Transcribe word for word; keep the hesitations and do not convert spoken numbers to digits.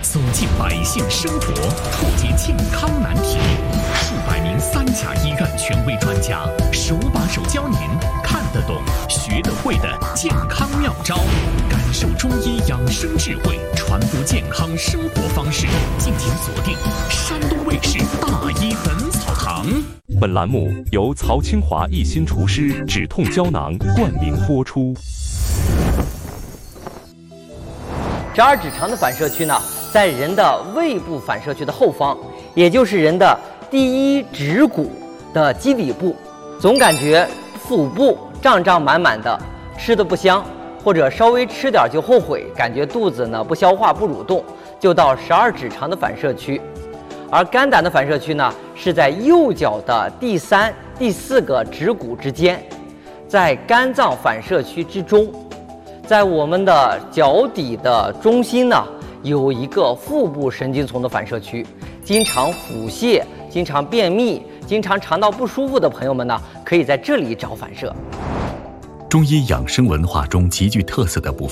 走进百姓生活，破解健康难题。数百名三甲医院权威专家手把手教您看得懂、学得会的健康妙招，感受中医养生智慧，传播健康生活方式。敬请锁定山东卫视《大医本草堂》。 本栏目由曹清华一心厨师止痛胶囊冠名播出。 十二指肠的反射区呢，在人的胃部反射区的后方，也就是人的第一指骨的基底部。总感觉腹部胀胀满满的，吃的不香，或者稍微吃点就后悔，感觉肚子呢不消化不蠕动，就到十二指肠的反射区。而肝胆的反射区呢，是在右脚的第三、第四个指骨之间，在肝脏反射区之中。在我们的脚底的中心呢，有一个腹部神经丛的反射区。经常腹泻、经常便秘、经常肠道不舒服的朋友们呢，可以在这里找反射。 中医养生文化中极具特色的部分。